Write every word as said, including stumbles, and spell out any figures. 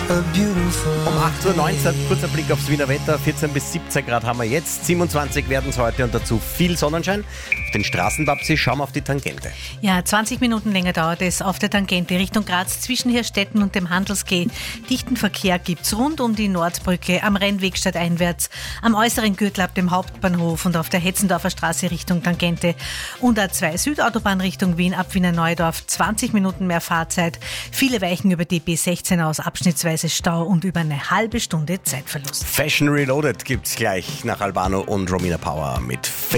Um acht Uhr neunzehn, kurzer Blick aufs Wiener Wetter. vierzehn bis siebzehn Grad haben wir jetzt, siebenundzwanzig werden es heute und dazu viel Sonnenschein. Auf den Straßenbabsi schauen wir auf die Tangente. Ja, zwanzig Minuten länger dauert es auf der Tangente Richtung Graz zwischen Hirstetten und dem Handelsquai. Dichten Verkehr gibt's rund um die Nordbrücke, am Rennweg stadteinwärts, am äußeren Gürtel ab dem Hauptbahnhof und auf der Hetzendorfer Straße Richtung Tangente. Und A zwei Südautobahn Richtung Wien ab Wiener Neudorf, zwanzig Minuten mehr Fahrzeit. Viele weichen über die B sechzehn aus, abschnittsweise Stau und über eine halbe Stunde Zeitverlust. Fashion Reloaded gibt's gleich nach Albano und Romina Power mit